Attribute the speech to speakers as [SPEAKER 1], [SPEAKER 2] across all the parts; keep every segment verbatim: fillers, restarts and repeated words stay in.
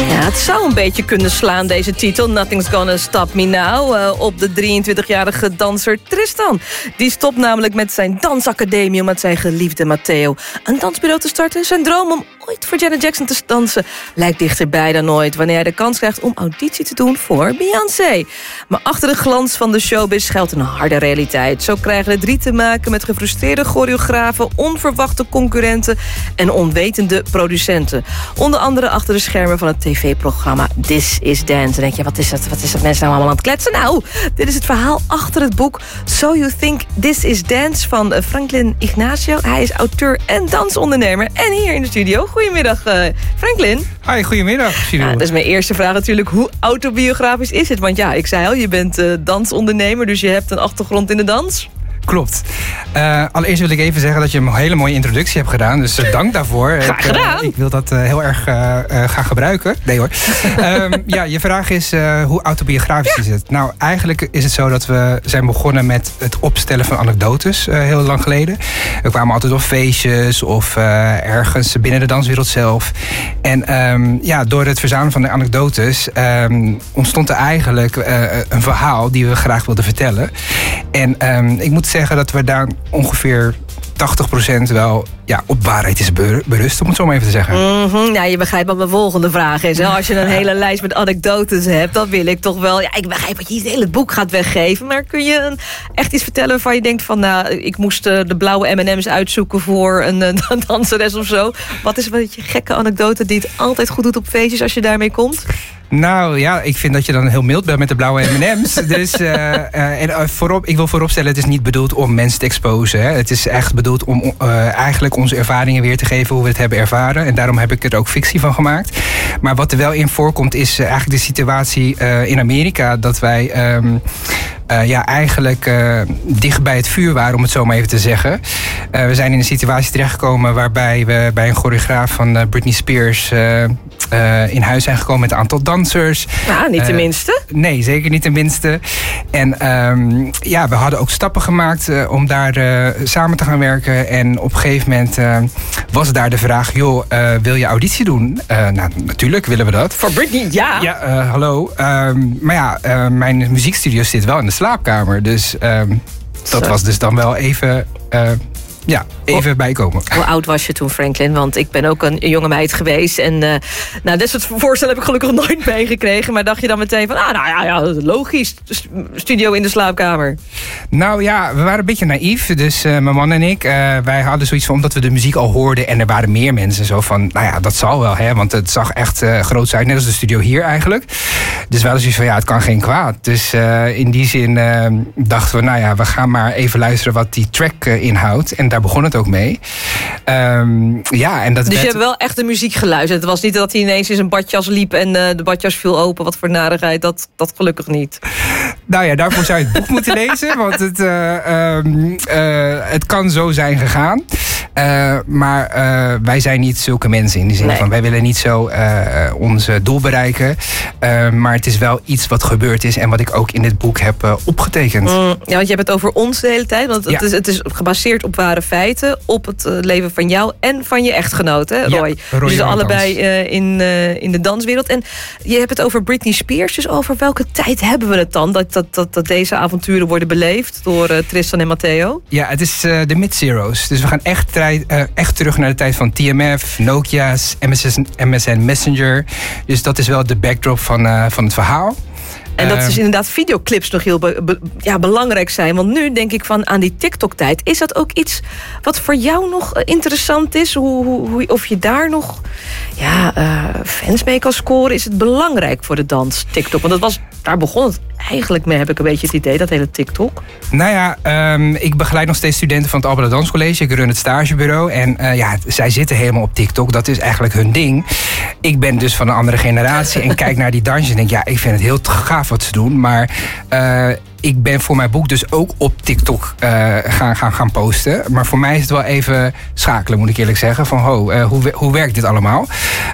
[SPEAKER 1] Ja, het zou een beetje kunnen slaan, deze titel. Nothing's Gonna Stop Me Now. Uh, op de drieëntwintigjarige danser Tristan. Die stopt namelijk met zijn dansacademie om met zijn geliefde Matteo een dansbureau te starten. Zijn droom om ooit voor Janet Jackson te dansen lijkt dichterbij dan ooit, wanneer hij de kans krijgt om auditie te doen voor Beyoncé. Maar achter de glans van de showbiz schuilt een harde realiteit. Zo krijgen de drie te maken met gefrustreerde choreografen, onverwachte concurrenten en onwetende producenten. Onder andere achter de schermen van het tv-programma This Is Dance. Dan denk je, wat is dat? Wat is dat mensen nou allemaal aan het kletsen? Nou, dit is het verhaal achter het boek So You Think This Is Dance van Franklin Ignacio. Hij is auteur en dansondernemer. En hier in de studio. Goedemiddag, uh, Franklin.
[SPEAKER 2] Hi, goedemiddag.
[SPEAKER 1] Ja, dat is mijn eerste vraag natuurlijk. Hoe autobiografisch is het? Want ja, ik zei al, je bent uh, dansondernemer, dus je hebt een achtergrond in de dans.
[SPEAKER 2] Klopt. Uh, allereerst wil ik even zeggen dat je een hele mooie introductie hebt gedaan. Dus uh, dank daarvoor.
[SPEAKER 1] Graag
[SPEAKER 2] ik,
[SPEAKER 1] gedaan.
[SPEAKER 2] Uh, ik wil dat uh, heel erg uh, uh, gaan gebruiken. Nee hoor. um, ja, je vraag is, uh, hoe autobiografisch ja. is het? Nou, eigenlijk is het zo dat we zijn begonnen met het opstellen van anekdotes. Uh, heel lang geleden. We kwamen altijd op feestjes of uh, ergens binnen de danswereld zelf. En um, ja, door het verzamelen van de anekdotes um, ontstond er eigenlijk uh, een verhaal die we graag wilden vertellen. En um, ik moet zeggen dat we daar ongeveer tachtig procent wel ja, op waarheid is berust, om het zo maar even te zeggen.
[SPEAKER 1] Mm-hmm. Nou, je begrijpt wat mijn volgende vraag is. Hè? Als je een hele lijst met anekdotes hebt, dan wil ik toch wel... Ja, ik begrijp dat je het hele boek gaat weggeven, maar kun je een, echt iets vertellen waarvan je denkt van... nou, ik moest uh, de blauwe M en M's uitzoeken voor een uh, danseres of zo. Wat is een beetje gekke anekdote die het altijd goed doet op feestjes als je daarmee komt?
[SPEAKER 2] Nou ja, ik vind dat je dan heel mild bent met de blauwe M en M's. Dus, uh, uh, en uh, voorop, ik wil vooropstellen, het is niet bedoeld om mensen te exposen. Hè. Het is echt bedoeld om uh, eigenlijk onze ervaringen weer te geven, hoe we het hebben ervaren. En daarom heb ik er ook fictie van gemaakt. Maar wat er wel in voorkomt is uh, eigenlijk de situatie uh, in Amerika, dat wij um, uh, ja, eigenlijk uh, dicht bij het vuur waren, om het zo maar even te zeggen. Uh, we zijn in een situatie terechtgekomen waarbij we bij een choreograaf van uh, Britney Spears uh, uh, in huis zijn gekomen met een aantal dansers.
[SPEAKER 1] Nou, niet de uh, minste.
[SPEAKER 2] Nee, zeker niet de minste. En um, ja, we hadden ook stappen gemaakt uh, om daar uh, samen te gaan werken. En op een gegeven moment uh, was daar de vraag, joh, uh, wil je auditie doen? Uh, nou, natuurlijk willen we dat.
[SPEAKER 1] Voor Britney, ja.
[SPEAKER 2] Ja, uh, hallo. Um, maar ja, uh, mijn muziekstudio zit wel in de slaapkamer. Dus um, dat Zo. was dus dan wel even... Uh, Ja, even oh. bijkomen.
[SPEAKER 1] Hoe oud was je toen, Franklin? Want ik ben ook een jonge meid geweest. En uh, nou, dit soort voorstellen heb ik gelukkig nooit meegekregen. Maar dacht je dan meteen van, ah, nou ja, ja logisch. Studio in de slaapkamer.
[SPEAKER 2] Nou ja, we waren een beetje naïef. Dus uh, mijn man en ik, uh, wij hadden zoiets van, omdat we de muziek al hoorden. En er waren meer mensen zo van, nou ja, dat zal wel. Hè, want het zag echt uh, groot uit, net als de studio hier eigenlijk. Dus we hadden zoiets van, ja, het kan geen kwaad. Dus uh, in die zin uh, dachten we, nou ja, we gaan maar even luisteren wat die track uh, inhoudt. En daar begon het ook mee. Um, ja, en dat
[SPEAKER 1] dus
[SPEAKER 2] werd...
[SPEAKER 1] je hebt wel echt de muziek geluisterd. Het was niet dat hij ineens in zijn badjas liep en uh, de badjas viel open. Wat voor narigheid, dat, dat gelukkig niet.
[SPEAKER 2] Nou ja, daarvoor zou je het boek moeten lezen. Want het, uh, um, uh, het kan zo zijn gegaan. Uh, maar uh, wij zijn niet zulke mensen in die zin nee. van... wij willen niet zo uh, ons doel bereiken. Uh, maar het is wel iets wat gebeurd is... en wat ik ook in dit boek heb uh, opgetekend. Mm,
[SPEAKER 1] ja, want je hebt het over ons de hele tijd. Want het, ja. is, het is gebaseerd op ware feiten... op het uh, leven van jou en van je echtgenoot, hè, Roy. Ja, Roy dus allebei uh, in, uh, in de danswereld. En je hebt het over Britney Spears. Dus over welke tijd hebben we het dan... dat, dat, dat, dat deze avonturen worden beleefd door uh, Tristan en Matteo?
[SPEAKER 2] Ja, het is uh, de mid-zero's. Dus we gaan echt... Tra- Uh, echt terug naar de tijd van T M F, Nokia's, M S N Messenger. Dus dat is wel de backdrop van, uh, van het verhaal.
[SPEAKER 1] En dat is inderdaad videoclips nog heel be- be- ja, belangrijk zijn. Want nu denk ik van aan die TikTok-tijd... is dat ook iets wat voor jou nog interessant is? Hoe, hoe, hoe, of je daar nog ja, uh, fans mee kan scoren? Is het belangrijk voor de dans, TikTok? Want dat was, daar begon het eigenlijk mee, heb ik een beetje het idee, dat hele TikTok.
[SPEAKER 2] Nou ja, um, ik begeleid nog steeds studenten van het Albert Danscollege. Ik run het stagebureau. En uh, ja, zij zitten helemaal op TikTok. Dat is eigenlijk hun ding. Ik ben dus van een andere generatie en kijk naar die dansjes en denk, ja, ik vind het heel gaaf wat ze doen. Maar uh, ik ben voor mijn boek dus ook op TikTok uh, gaan, gaan, gaan posten. Maar voor mij is het wel even schakelen, moet ik eerlijk zeggen. Van ho, uh, hoe, hoe werkt dit allemaal?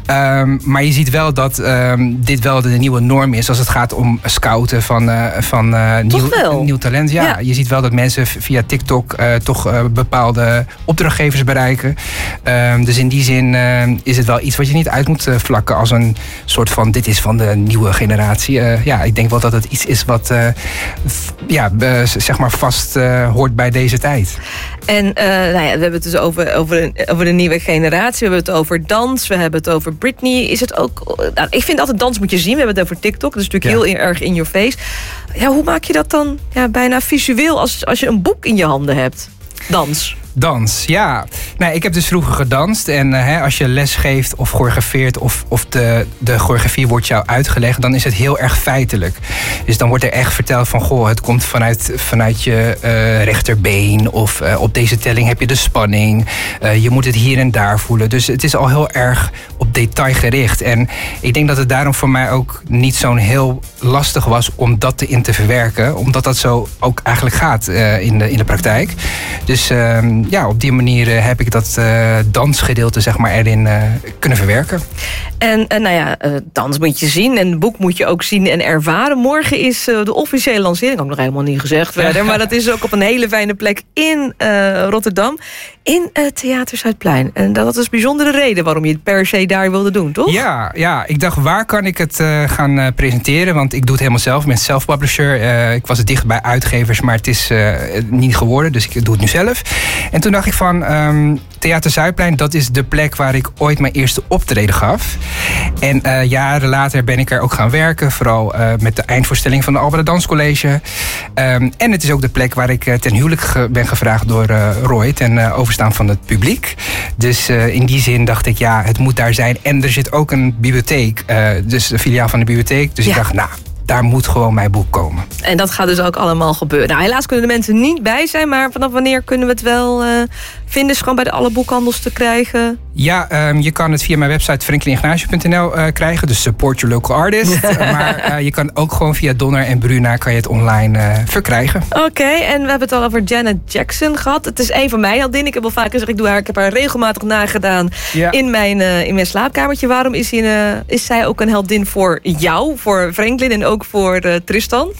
[SPEAKER 2] Um, maar je ziet wel dat um, dit wel de nieuwe norm is als het gaat om scouten van, uh, van uh, nieuw, nieuw talent. Ja, ja, je ziet wel dat mensen via TikTok uh, toch uh, bepaalde opdrachtgevers bereiken. Um, dus in die zin uh, is het wel iets wat je niet uit moet uh, vlakken als een soort van dit is van de nieuwe generatie. Uh, ja, ik denk wel dat het iets is wat uh, f- ja, uh, zeg maar vast uh, hoort bij deze tijd.
[SPEAKER 1] En uh, nou ja, we hebben het dus over, over, de, over de nieuwe generatie. We hebben het over dans. We hebben het over Britney. Is het ook... Nou, ik vind altijd dans moet je zien. We hebben het over TikTok. Dat is natuurlijk ja. heel erg in your face. Ja, hoe maak je dat dan ja, bijna visueel als, als je een boek in je handen hebt? Dans.
[SPEAKER 2] Dans, ja. Nou, ik heb dus vroeger gedanst. En uh, hè, als je les geeft of choreografeert... of, of de, de choreografie wordt jou uitgelegd... dan is het heel erg feitelijk. Dus dan wordt er echt verteld van... goh, het komt vanuit, vanuit je uh, rechterbeen... of uh, op deze telling heb je de spanning. Uh, je moet het hier en daar voelen. Dus het is al heel erg op detail gericht. En ik denk dat het daarom voor mij ook niet zo'n heel lastig was... om dat erin te verwerken. Omdat dat zo ook eigenlijk gaat uh, in, de, in de praktijk. Dus... Uh, Ja, op die manier uh, heb ik dat uh, dansgedeelte zeg maar, erin uh, kunnen verwerken.
[SPEAKER 1] En uh, nou ja, uh, dans moet je zien en het boek moet je ook zien en ervaren. Morgen is uh, de officiële lancering, heb ik nog helemaal niet gezegd verder... maar dat is ook op een hele fijne plek in uh, Rotterdam, in uh, Theater Zuidplein. En dat is een bijzondere reden waarom je het per se daar wilde doen, toch?
[SPEAKER 2] Ja, ja ik dacht, waar kan ik het uh, gaan uh, presenteren? Want ik doe het helemaal zelf, ik ben self-publisher. Uh, ik was het dicht bij uitgevers, maar het is uh, niet geworden, dus ik doe het nu zelf. En toen dacht ik van, um, Theater Zuidplein, dat is de plek waar ik ooit mijn eerste optreden gaf. En uh, jaren later ben ik er ook gaan werken, vooral uh, met de eindvoorstelling van de Alberda Danscollege. Um, en het is ook de plek waar ik uh, ten huwelijk ge- ben gevraagd door uh, Roy, ten uh, overstaan van het publiek. Dus uh, in die zin dacht ik, ja, het moet daar zijn. En er zit ook een bibliotheek, uh, dus de filiaal van de bibliotheek. Dus ja. ik dacht, nou... daar moet gewoon mijn boek komen.
[SPEAKER 1] En dat gaat dus ook allemaal gebeuren. Nou, helaas kunnen de mensen niet bij zijn... maar vanaf wanneer kunnen we het wel uh, vinden? Is gewoon bij de alle boekhandels te krijgen?
[SPEAKER 2] Ja, um, je kan het via mijn website franklin ignacio punt n l uh, krijgen. Dus support your local artist. maar uh, je kan ook gewoon via Donner en Bruna... kan je het online uh, verkrijgen.
[SPEAKER 1] Oké, okay, en we hebben het al over Janet Jackson gehad. Het is een van mijn heldinnen. Ik heb al vaak gezegd, ik doe haar, ik heb haar regelmatig nagedaan... Ja. In, mijn, uh, in mijn slaapkamertje. Waarom is, hij, uh, is zij ook een heldin voor jou, voor Franklin... en ook voor uh, Tristan?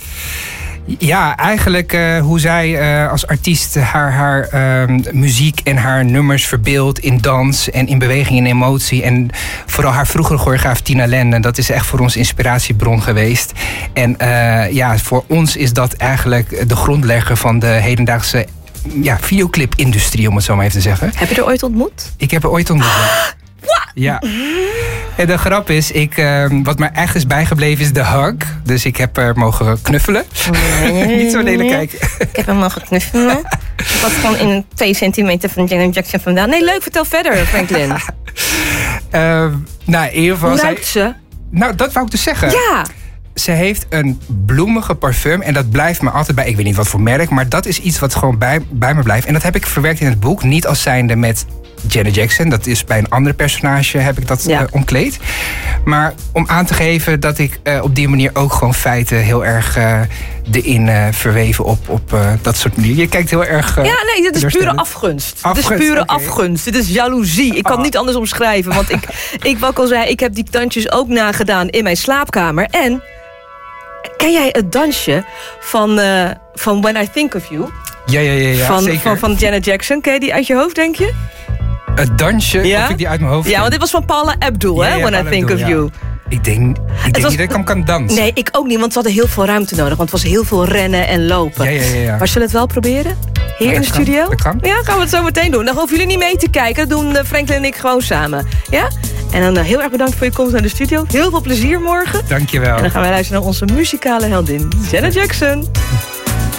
[SPEAKER 2] Ja, eigenlijk uh, hoe zij uh, als artiest haar, haar uh, muziek en haar nummers verbeeldt in dans en in beweging en emotie. En vooral haar vroegere choreograaf Tina Lenden, dat is echt voor ons inspiratiebron geweest. En uh, ja, voor ons is dat eigenlijk de grondlegger van de hedendaagse ja, videoclip-industrie, om het zo maar even te zeggen.
[SPEAKER 1] Heb je er ooit ontmoet?
[SPEAKER 2] Ik heb er ooit ontmoet. Ja. En de grap is, ik, uh, wat mij echt is bijgebleven is de hug. Dus ik heb er mogen knuffelen. Nee, niet zo lelijk kijken.
[SPEAKER 1] Ik heb hem mogen knuffelen. Wat gewoon in twee centimeter van Janet Jackson vandaan. Nee, leuk, vertel verder, Franklin.
[SPEAKER 2] uh, nou, in ieder geval...
[SPEAKER 1] Hoe ruikt ze?
[SPEAKER 2] Nou, dat wou ik dus zeggen.
[SPEAKER 1] Ja.
[SPEAKER 2] Ze heeft een bloemige parfum en dat blijft me altijd bij. Ik weet niet wat voor merk, maar dat is iets wat gewoon bij, bij me blijft. En dat heb ik verwerkt in het boek. Niet als zijnde met Janet Jackson. Dat is bij een ander personage heb ik dat ja. uh, omkleed. Maar om aan te geven dat ik uh, op die manier ook gewoon feiten heel erg uh, erin uh, verweven op, op uh, dat soort manier. Je kijkt heel erg... Uh,
[SPEAKER 1] ja, nee, dit is pure afgunst.
[SPEAKER 2] afgunst.
[SPEAKER 1] Dit is pure
[SPEAKER 2] okay.
[SPEAKER 1] afgunst. Dit is jaloezie. Ik kan het niet anders omschrijven. Want ik, ik wat ik al zei, ik heb die dansjes ook nagedaan in mijn slaapkamer. En... ken jij het dansje van, uh, van When I Think of You?
[SPEAKER 2] Ja, ja, ja, ja
[SPEAKER 1] van,
[SPEAKER 2] zeker.
[SPEAKER 1] Van, van Janet Jackson. Ken je die uit je hoofd, denk je?
[SPEAKER 2] Het dansje, ja? Of ik die uit mijn hoofd
[SPEAKER 1] Ja,
[SPEAKER 2] ken.
[SPEAKER 1] want dit was van Paula Abdul,
[SPEAKER 2] ja,
[SPEAKER 1] hè?
[SPEAKER 2] Ja,
[SPEAKER 1] When
[SPEAKER 2] Paula
[SPEAKER 1] I Think
[SPEAKER 2] Abdul,
[SPEAKER 1] of
[SPEAKER 2] ja.
[SPEAKER 1] You.
[SPEAKER 2] Ik denk, ik denk
[SPEAKER 1] was,
[SPEAKER 2] niet dat ik hem kan dansen.
[SPEAKER 1] Nee, ik ook niet, want ze hadden heel veel ruimte nodig. Want het was heel veel rennen en lopen.
[SPEAKER 2] Ja, ja, ja, ja.
[SPEAKER 1] Maar zullen we het wel proberen? Hier ja, in de
[SPEAKER 2] kan,
[SPEAKER 1] studio?
[SPEAKER 2] Dat kan.
[SPEAKER 1] Ja, gaan we het zo meteen doen. Dan hoeven jullie niet mee te kijken. Dat doen Franklin en ik gewoon samen. Ja? En dan uh, heel erg bedankt voor je komst naar de studio. Heel veel plezier morgen.
[SPEAKER 2] Dankjewel.
[SPEAKER 1] En dan gaan wij luisteren naar onze muzikale heldin, Janet Jackson.